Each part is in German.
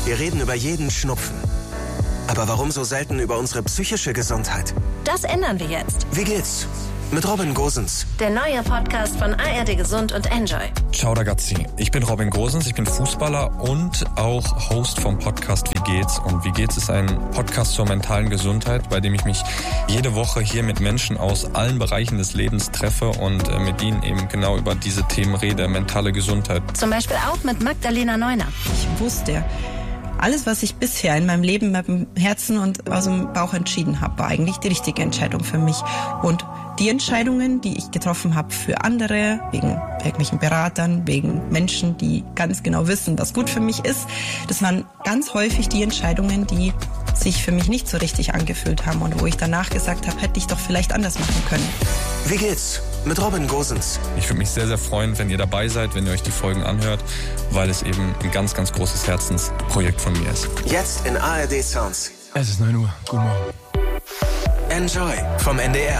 Wir reden über jeden Schnupfen. Aber warum so selten über unsere psychische Gesundheit? Das ändern wir jetzt. Wie geht's? Mit Robin Gosens. Der neue Podcast von ARD Gesund und Enjoy. Ciao ragazzi, ich bin Robin Gosens, ich bin Fußballer und auch Host vom Podcast Wie geht's? Und Wie geht's ist ein Podcast zur mentalen Gesundheit, bei dem ich mich jede Woche hier mit Menschen aus allen Bereichen des Lebens treffe und mit ihnen eben genau über diese Themen rede, mentale Gesundheit. Zum Beispiel auch mit Magdalena Neuner. Ich wusste, alles, was ich bisher in meinem Leben mit dem Herzen und aus dem Bauch entschieden habe, war eigentlich die richtige Entscheidung für mich. Und die Entscheidungen, die ich getroffen habe für andere, wegen irgendwelchen Beratern, wegen Menschen, die ganz genau wissen, was gut für mich ist, das waren ganz häufig die Entscheidungen, die sich für mich nicht so richtig angefühlt haben und wo ich danach gesagt habe, hätte ich doch vielleicht anders machen können. Wie geht's? Mit Robin Gosens. Ich würde mich sehr, sehr freuen, wenn ihr dabei seid, wenn ihr euch die Folgen anhört, weil es eben ein ganz, ganz großes Herzensprojekt von mir ist. Jetzt in ARD Sounds. Es ist 9 Uhr. Guten Morgen. Enjoy vom NDR.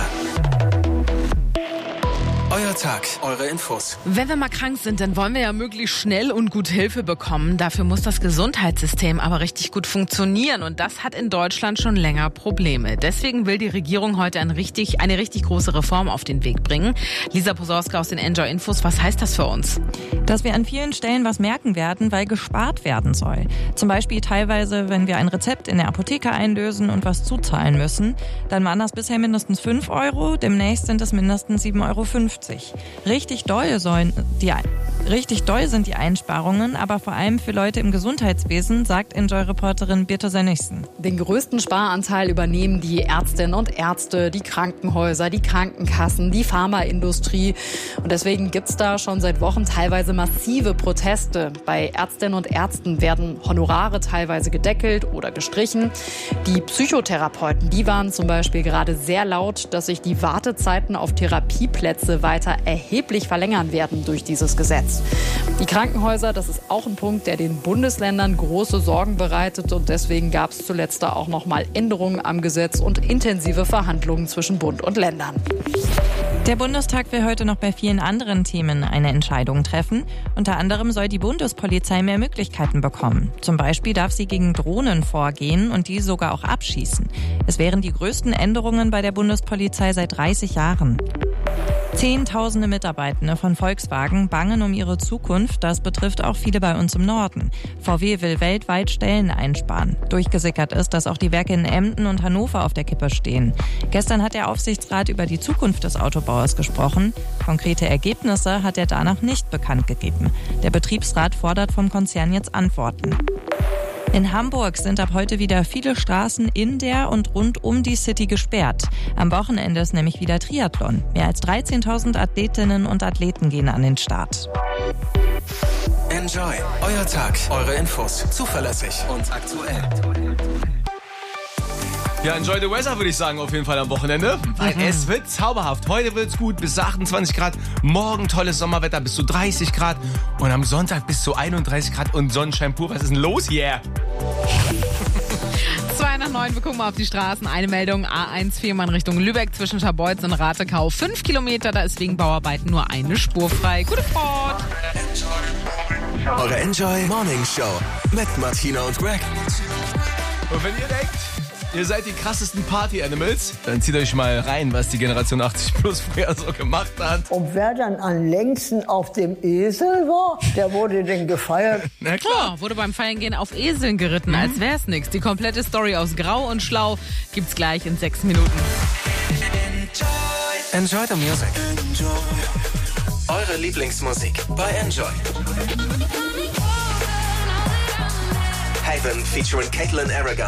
Euer Tag, eure Infos. Wenn wir mal krank sind, dann wollen wir ja möglichst schnell und gut Hilfe bekommen. Dafür muss das Gesundheitssystem aber richtig gut funktionieren. Und das hat in Deutschland schon länger Probleme. Deswegen will die Regierung heute eine richtig große Reform auf den Weg bringen. Lisa Posauska aus den Enjoy Infos, was heißt das für uns? Dass wir an vielen Stellen was merken werden, weil gespart werden soll. Zum Beispiel teilweise, wenn wir ein Rezept in der Apotheke einlösen und was zuzahlen müssen, dann waren das bisher mindestens 5 Euro, demnächst sind es mindestens 7,50 Euro. Richtig doll sind die Einsparungen, aber vor allem für Leute im Gesundheitswesen, sagt Enjoy-Reporterin Birte Sönnigsen. Den größten Sparanteil übernehmen die Ärztinnen und Ärzte, die Krankenhäuser, die Krankenkassen, die Pharmaindustrie. Und deswegen gibt's da schon seit Wochen teilweise massive Proteste. Bei Ärztinnen und Ärzten werden Honorare teilweise gedeckelt oder gestrichen. Die Psychotherapeuten, die waren zum Beispiel gerade sehr laut, dass sich die Wartezeiten auf Therapieplätze weiter erheblich verlängern werden durch dieses Gesetz. Die Krankenhäuser, das ist auch ein Punkt, der den Bundesländern große Sorgen bereitet. Und deswegen gab es zuletzt da auch noch mal Änderungen am Gesetz und intensive Verhandlungen zwischen Bund und Ländern. Der Bundestag will heute noch bei vielen anderen Themen eine Entscheidung treffen. Unter anderem soll die Bundespolizei mehr Möglichkeiten bekommen. Zum Beispiel darf sie gegen Drohnen vorgehen und die sogar auch abschießen. Es wären die größten Änderungen bei der Bundespolizei seit 30 Jahren. Zehntausende Mitarbeitende von Volkswagen bangen um ihre Zukunft. Das betrifft auch viele bei uns im Norden. VW will weltweit Stellen einsparen. Durchgesickert ist, dass auch die Werke in Emden und Hannover auf der Kippe stehen. Gestern hat der Aufsichtsrat über die Zukunft des Autobauers gesprochen. Konkrete Ergebnisse hat er danach nicht bekannt gegeben. Der Betriebsrat fordert vom Konzern jetzt Antworten. In Hamburg sind ab heute wieder viele Straßen in der und rund um die City gesperrt. Am Wochenende ist nämlich wieder Triathlon. Mehr als 13.000 Athletinnen und Athleten gehen an den Start. Enjoy, euer Tag, eure Infos. Zuverlässig und aktuell. Ja, enjoy the weather, würde ich sagen, auf jeden Fall am Wochenende. Weil es wird zauberhaft. Heute wird's gut, bis zu 28 Grad. Morgen tolles Sommerwetter, bis zu 30 Grad. Und am Sonntag bis zu 31 Grad und Sonnenschein pur. Was ist denn los hier? 2 nach 9, wir gucken mal auf die Straßen. Eine Meldung, A1 Fehmarn Richtung Lübeck zwischen Scharbeutz und Ratekau. 5 Kilometer, da ist wegen Bauarbeiten nur eine Spur frei. Gute Fahrt! Eure Enjoy Morning Show mit Martina und Greg. Und wenn ihr denkt, ihr seid die krassesten Party-Animals, dann zieht euch mal rein, was die Generation 80 Plus früher so gemacht hat. Und wer dann am längsten auf dem Esel war, der wurde denn gefeiert. Na klar. Oh, wurde beim Feiern gehen auf Eseln geritten, als wär's nix. Die komplette Story aus Grau und Schlau gibt's gleich in 6 Minuten. Enjoy the music. Eure Lieblingsmusik bei Enjoy. Haven featuring Caitlin Aragon.